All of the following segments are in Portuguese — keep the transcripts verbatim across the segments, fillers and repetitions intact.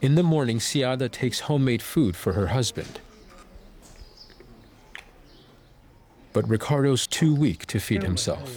In the morning, Ciada takes homemade food for her husband. But Ricardo's too weak to feed himself.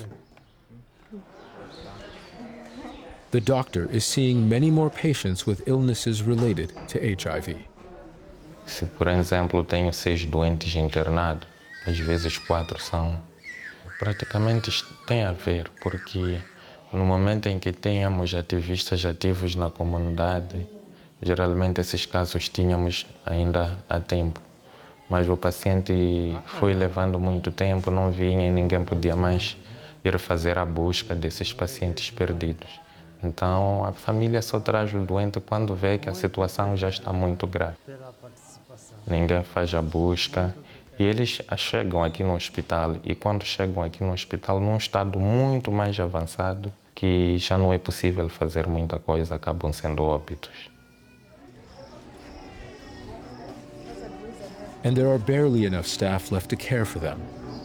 The doctor is seeing many more patients with illnesses related to H I V. Se, por exemplo, tenho seis doentes internados, às vezes quatro são, praticamente tem a ver, porque no momento em que tínhamos ativistas ativos na comunidade, geralmente esses casos tínhamos ainda a tempo. Mas o paciente foi levando muito tempo, não vinha e ninguém podia mais ir fazer a busca desses pacientes perdidos. Então, a família só traz o doente quando vê que a situação já está muito grave. Ninguém faz a busca e eles chegam aqui no hospital. E quando chegam aqui no hospital, num estado muito mais avançado, que já não é possível fazer muita coisa, acabam sendo óbitos. And there are barely enough staff left to care for them.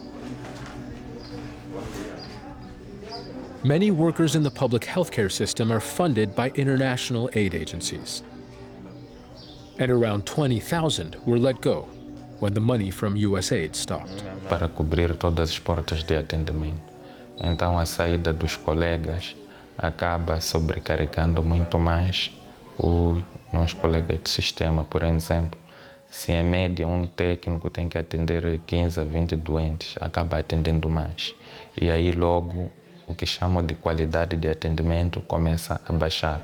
Many workers in the public healthcare system are funded by international aid agencies. And around twenty thousand were let go when the money from U S A I D stopped. Para cobrir todas as portas de atendimento. Então a saída dos colegas acaba sobrecarregando muito mais os nossos colegas de sistema. Por exemplo, se em média um técnico tem que atender quinze a vinte doentes, acaba atendendo mais. E aí logo o que chamam de qualidade de atendimento começa a baixar.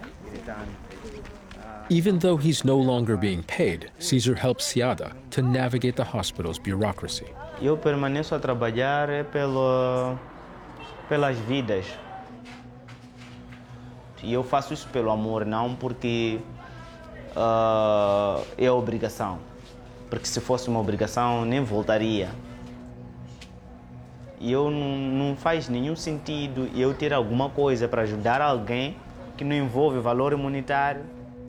Even though he's no longer being paid, Cesar helps Ciada to navigate the hospital's bureaucracy. Eu permaneço a trabalhar pelo, pelas vidas. E eu faço isso pelo amor, não porque uh, é obrigação. Porque se fosse uma obrigação, nem voltaria. E eu não, não faz nenhum sentido eu ter alguma coisa para ajudar alguém que não envolve valor monetário.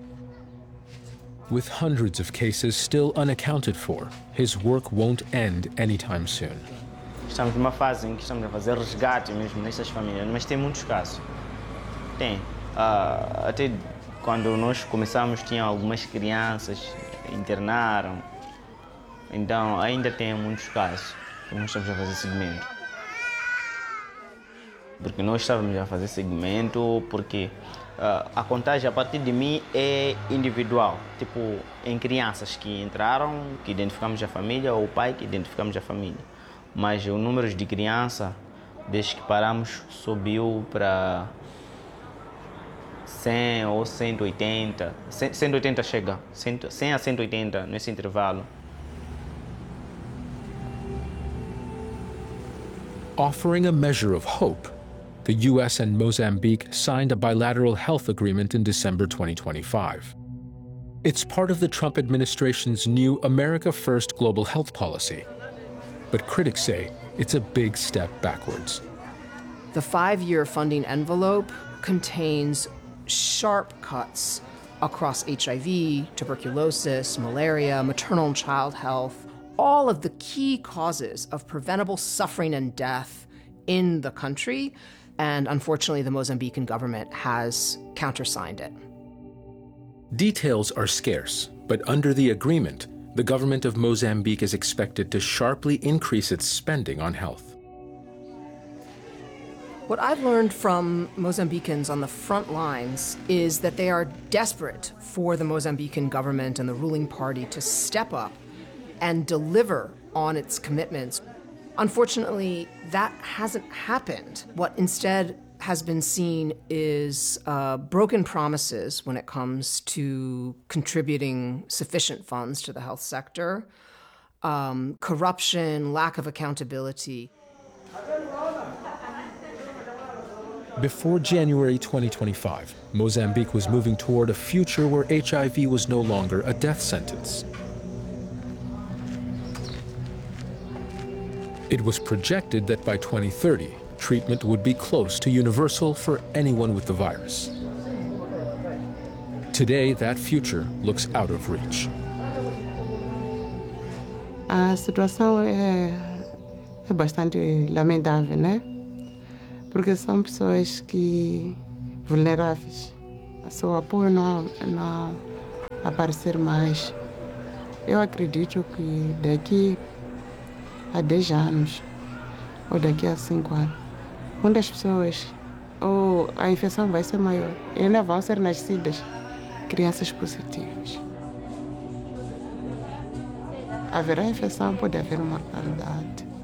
With hundreds of cases still unaccounted for, his work won't end anytime soon. Estamos numa fase em que estamos a fazer resgate mesmo nessas famílias, mas tem muitos casos. Tem. Uh, até quando nós começamos, tinha algumas crianças internaram. Então, ainda tem muitos casos que nós estamos a fazer segmento. Porque nós estávamos a fazer segmento, porque uh, a contagem a partir de mim é individual. Tipo, em crianças que entraram, que identificamos a família, ou o pai que identificamos a família. Mas o número de crianças, desde que paramos, subiu para cem ou cento e oitenta. cento e oitenta chega, cem a cento e oitenta nesse intervalo. Offering a measure of hope, the U S and Mozambique signed a bilateral health agreement in December twenty twenty-five. It's part of the Trump administration's new America First global health policy. But critics say it's a big step backwards. The five-year funding envelope contains sharp cuts across H I V, tuberculosis, malaria, maternal and child health, all of the key causes of preventable suffering and death in the country. And unfortunately, the Mozambican government has countersigned it. Details are scarce, but under the agreement, the government of Mozambique is expected to sharply increase its spending on health. What I've learned from Mozambicans on the front lines is that they are desperate for the Mozambican government and the ruling party to step up and deliver on its commitments. Unfortunately, that hasn't happened. What instead has been seen is uh, broken promises when it comes to contributing sufficient funds to the health sector, um, corruption, lack of accountability. Before January twenty twenty-five, Mozambique was moving toward a future where H I V was no longer a death sentence. It was projected that by twenty thirty, treatment would be close to universal for anyone with the virus. Today, that future looks out of reach. A situação é, é bastante lamentável, né? Porque são pessoas que vulneráveis. O seu apoio não, não, aparecer mais. Eu acredito que daqui a dez anos ou daqui a cinco anos, muitas pessoas, ou a infecção vai ser maior e ainda vão ser nascidas crianças positivas. Haverá infecção, pode haver mortalidade.